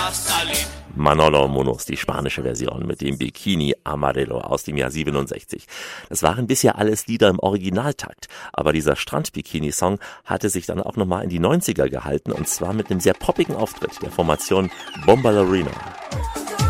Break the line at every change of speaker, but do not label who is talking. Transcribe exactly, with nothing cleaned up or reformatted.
Manolo Munoz, die spanische Version mit dem Bikini Amarillo aus dem Jahr siebenundsechzig. Das waren bisher alles Lieder im Originaltakt, aber dieser Strand-Bikini-Song hatte sich dann auch nochmal in die neunziger gehalten und zwar mit einem sehr poppigen Auftritt der Formation Bombalurina.